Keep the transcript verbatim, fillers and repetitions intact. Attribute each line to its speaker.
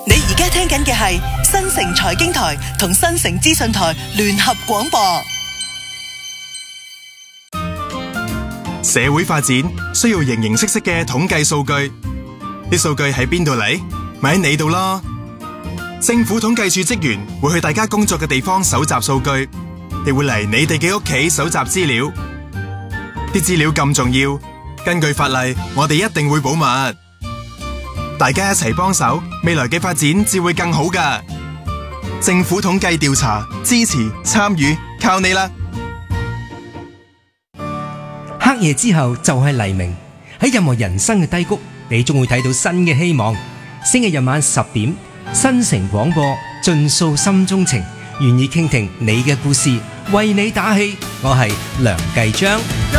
Speaker 1: 你而家聽緊嘅係新城財經台同新城資訊台聯合廣播。
Speaker 2: 社會發展需要形形色色嘅統計數據，啲數據喺邊度嚟？咪喺你度咯。政府統計處職員會去大家工作嘅地方搜集數據，亦會嚟你哋嘅屋企搜集資料。啲資料咁重要，根據法例，我哋一定會保密。大家一齊幫手，未來嘅發展至會更好㗎。政府統計調查，支持參與，靠你啦！
Speaker 3: 黑夜之後就係黎明，喺任何人生嘅低谷，你終會睇到新嘅希望。星期日晚十點，新城廣播盡訴心中情，願意傾聽你嘅故事，為你打氣。我係梁繼章。